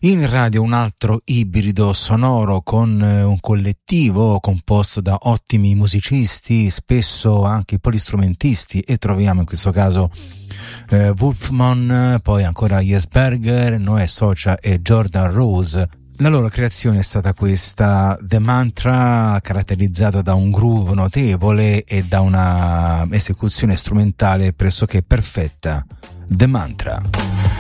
In radio un altro ibrido sonoro con un collettivo composto da ottimi musicisti, spesso anche polistrumentisti, e troviamo in questo caso Wolfman, poi ancora Jesberger, Noè Socia e Jordan Rose. La loro creazione è stata questa, The Mantra, caratterizzata da un groove notevole e da una esecuzione strumentale pressoché perfetta. The Mantra.